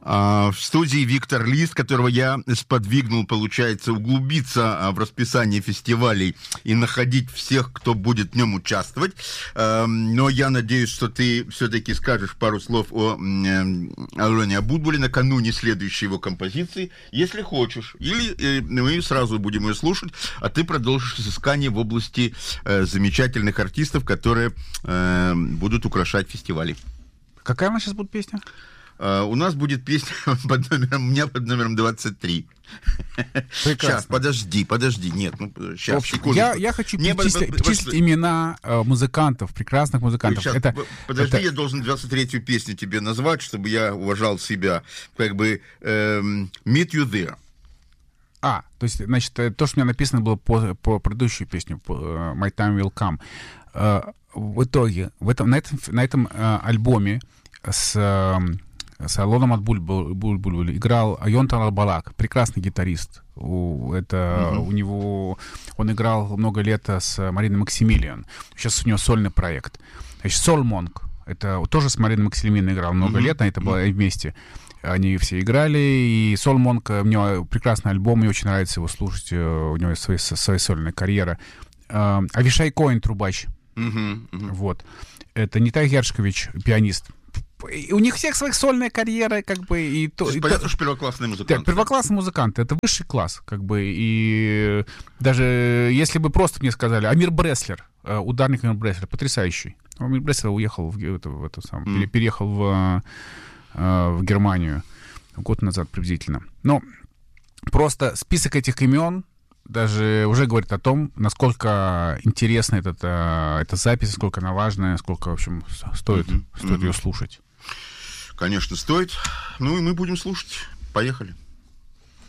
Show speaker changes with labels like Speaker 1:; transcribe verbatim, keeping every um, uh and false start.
Speaker 1: В студии Виктор Лист, которого я сподвигнул, получается, углубиться в расписание фестивалей и находить всех, кто будет в нем участвовать. Но я надеюсь, что ты все-таки скажешь пару слов о Алене Абутбуле накануне следующей его композиции, если хочешь. Или мы сразу будем ее слушать, а ты продолжишь изыскание в области замечательных артистов, которые будут украшать фестивали.
Speaker 2: Какая у нас сейчас будет песня?
Speaker 1: Uh, у нас будет песня под номером, у меня под номером двадцать три.
Speaker 2: Прекрасно.
Speaker 1: Сейчас, подожди, подожди, нет, ну, сейчас,
Speaker 2: в общем,
Speaker 1: секунду.
Speaker 2: Я, я хочу
Speaker 1: не,
Speaker 2: перечислить,
Speaker 1: под, под,
Speaker 2: перечислить
Speaker 1: под,
Speaker 2: имена э, музыкантов, прекрасных музыкантов.
Speaker 1: Сейчас,
Speaker 2: это,
Speaker 1: подожди,
Speaker 2: это...
Speaker 1: я должен двадцать третью песню тебе назвать, чтобы я уважал себя. Как бы эм, Meet You There.
Speaker 2: А, то есть, значит, то, что у меня написано было по, по предыдущей песне, по, uh, My Time Will Come. Uh, в итоге, в этом, на этом, на этом uh, альбоме с... Uh, с Алоном Абутбулем играл Йонтан Албалак, прекрасный гитарист. У, это, uh-huh. у него, он играл много лет с Мариной Максимилиан. Сейчас у него сольный проект. Значит, Солмонг, это тоже с Мариной Максимилиан играл много uh-huh. лет, а это было uh-huh. вместе. Они все играли, и Солмонг, у него прекрасный альбом, мне очень нравится его слушать, у него есть своя, своя сольная карьера. Авишай Коэн, трубач. Uh-huh. Uh-huh. Вот. Это Нитай Гершкович, пианист. И у них всех своих сольная карьера, как бы, и то...
Speaker 1: И понятно, то, что первоклассные музыканты.
Speaker 2: Да, первоклассные музыканты, это высший класс, как бы, и даже если бы просто мне сказали, Амир Бреслер, ударник Амир Бреслер, потрясающий. Амир Бреслер уехал в, это, в это самое, mm. переехал в, в Германию год назад приблизительно. Но просто список этих имен даже уже говорит о том, насколько интересна эта, эта запись, насколько она важная, сколько, в общем, стоит, mm-hmm. стоит mm-hmm. ее слушать.
Speaker 1: Конечно, стоит. Ну и мы будем слушать. Поехали.